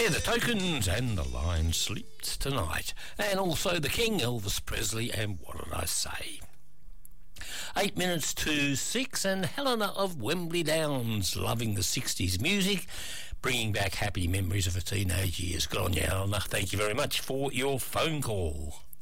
They're the Tokens and The Lion Sleeps Tonight. And also the King, Elvis Presley, and What Did I Say? 8 minutes to 6, and Helena of Wembley Downs, loving the 60s music, bringing back happy memories of her teenage years. Good on you, Helena. Thank you very much for your phone call.